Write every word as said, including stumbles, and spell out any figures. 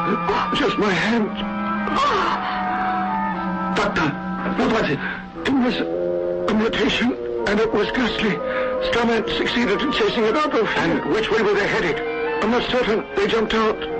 Just my hand. Doctor, what was it? It was a mutation, and it was ghastly. Starman succeeded in chasing it out of here. And which way were they headed? I'm not certain. They jumped out.